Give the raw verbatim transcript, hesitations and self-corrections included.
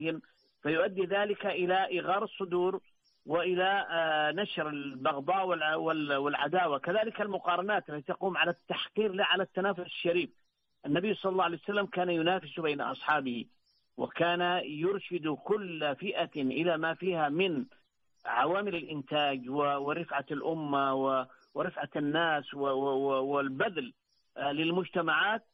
فيؤدي ذلك إلى إغار الصدور وإلى نشر البغضاء والعداوة. كذلك المقارنات التي تقوم على التحقير لا على التنافس الشريف. النبي صلى الله عليه وسلم كان ينافس بين أصحابه، وكان يرشد كل فئة إلى ما فيها من عوامل الإنتاج ورفعة الأمة ورفعة الناس والبذل للمجتمعات